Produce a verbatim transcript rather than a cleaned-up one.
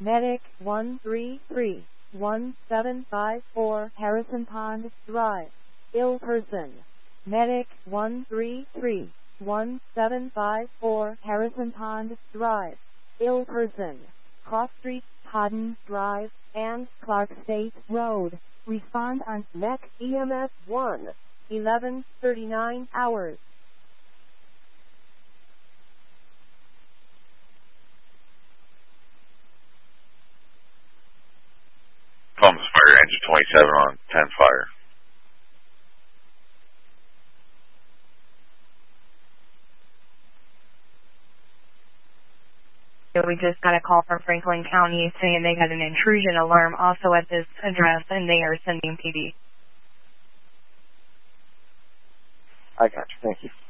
Medic one three three one seven five four Harrison Pond Drive. Ill person. Medic one three three one seven five four Harrison Pond Drive. Ill person. Cross Street, Haddon Drive, and Clark State Road. Respond on M E C E M S one. eleven thirty-nine hours. Columbus Fire Engine twenty-seven on ten fire. We just got a call from Franklin County saying they got an intrusion alarm also at this address and they are sending P D. I got you. Thank you.